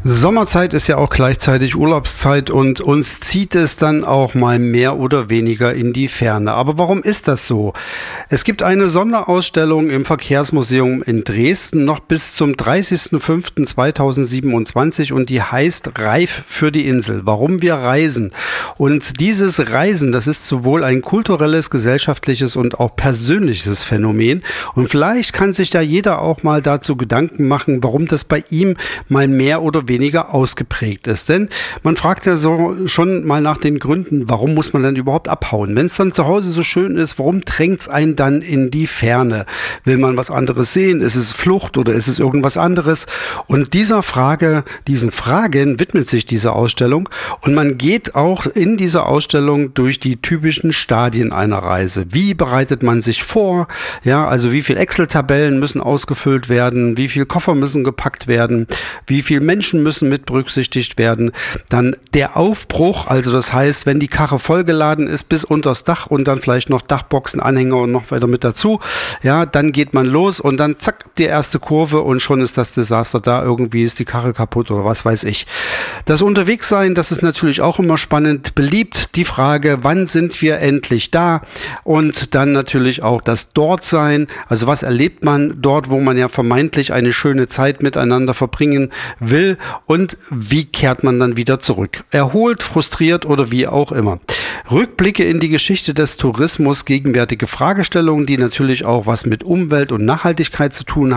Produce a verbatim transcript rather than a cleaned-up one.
Sommerzeit ist ja auch gleichzeitig Urlaubszeit und uns zieht es dann auch mal mehr oder weniger in die Ferne. Aber warum ist das so? Es gibt eine Sonderausstellung im Verkehrsmuseum in Dresden noch bis zum dreißigsten fünften zweitausendsiebenundzwanzig und die heißt Reif für die Insel, warum wir reisen. Und dieses Reisen, das ist sowohl ein kulturelles, gesellschaftliches und auch persönliches Phänomen. Und vielleicht kann sich da jeder auch mal dazu Gedanken machen, warum das bei ihm mal mehr oder weniger ausgeprägt ist. Denn man fragt ja so schon mal nach den Gründen, warum muss man denn überhaupt abhauen? Wenn es dann zu Hause so schön ist, warum drängt es einen dann in die Ferne? Will man was anderes sehen? Ist es Flucht oder ist es irgendwas anderes? Und dieser Frage, diesen Fragen widmet sich diese Ausstellung und man geht auch in dieser Ausstellung durch die typischen Stadien einer Reise. Wie bereitet man sich vor? Ja, also wie viel Excel-Tabellen müssen ausgefüllt werden? Wie viel Koffer müssen gepackt werden? Wie viel Menschen müssen mit berücksichtigt werden. Dann der Aufbruch, also das heißt, wenn die Karre vollgeladen ist bis unters Dach und dann vielleicht noch Dachboxen, Anhänger und noch weiter mit dazu, ja, dann geht man los und dann zack, die erste Kurve und schon ist das Desaster da, irgendwie ist die Karre kaputt oder was weiß ich. Das Unterwegssein, das ist natürlich auch immer spannend, beliebt die Frage, wann sind wir endlich da und dann natürlich auch das Dortsein, also was erlebt man dort, wo man ja vermeintlich eine schöne Zeit miteinander verbringen will und wie kehrt man dann wieder zurück? Erholt, frustriert oder wie auch immer. Rückblicke in die Geschichte des Tourismus, gegenwärtige Fragestellungen, die natürlich auch was mit Umwelt und Nachhaltigkeit zu tun haben.